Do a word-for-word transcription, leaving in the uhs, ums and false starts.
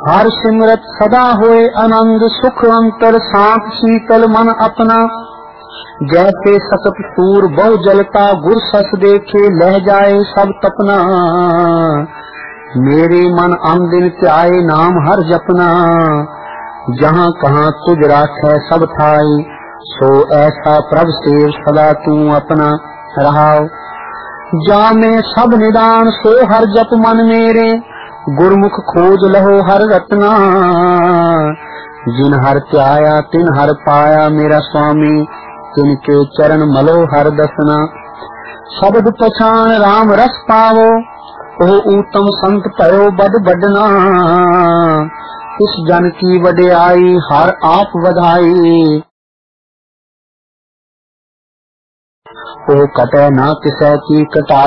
हर सिमरत सदा होए आनंद सुख अंतर शांत शीतल मन अपना। जैसे सतत सूर बहु जलता गुर सस देखे लह जाए सब तपना। मेरे मन अन दिन त्याए नाम हर जपना। जहाँ कहाँ तुझ राखै सब ठाई सो ऐसा प्रभ सेव सदा तू अपना। रहाओ जा में सब निदान सो हर जप मन मेरे। गुरमुख खोज लहो हर रत्ना। जिन हर त्याया तिन हर पाया मेरा स्वामी। तिनके चरण मलो हर दसना। शब्द पछान राम रस पावो ओह उत्तम संत भयो बद बडना। इस जन की वड्याई हर आप वधाई। ओ कटै ना किसै की कटाई।